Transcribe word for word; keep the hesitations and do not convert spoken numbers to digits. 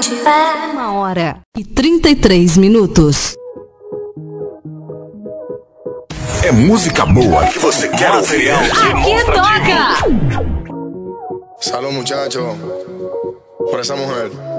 tiver. Uma hora e trinta e três minutos. É música boa que você quer ouvir. Aqui toca! Salud, muchachos, por esa mujer.